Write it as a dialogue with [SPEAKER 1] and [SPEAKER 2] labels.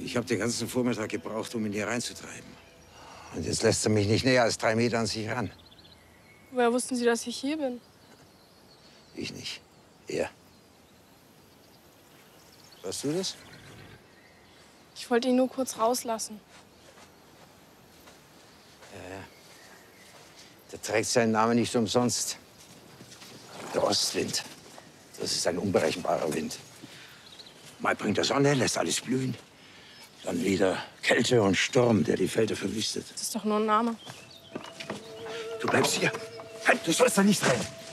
[SPEAKER 1] Ich habe den ganzen Vormittag gebraucht, um ihn hier reinzutreiben. Und jetzt lässt er mich nicht näher als 3 Meter an sich ran.
[SPEAKER 2] Woher wussten Sie, dass ich hier bin?
[SPEAKER 1] Ich nicht. Er. Warst du das?
[SPEAKER 2] Ich wollte ihn nur kurz rauslassen.
[SPEAKER 1] Der trägt seinen Namen nicht umsonst. Der Ostwind. Das ist ein unberechenbarer Wind. Mal bringt er Sonne, lässt alles blühen. Dann wieder Kälte und Sturm, der die Felder verwüstet.
[SPEAKER 2] Das ist doch nur ein Name.
[SPEAKER 1] Du bleibst hier. Halt, du sollst da nicht rein.